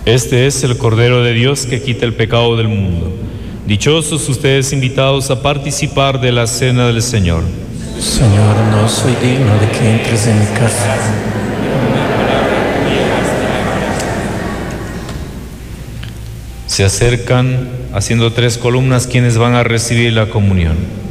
Este es el Cordero de Dios que quita el pecado del mundo. Dichosos ustedes invitados a participar de la cena del Señor. Señor, no soy digno de que entres en mi casa. Se acercan haciendo 3 columnas quienes van a recibir la comunión.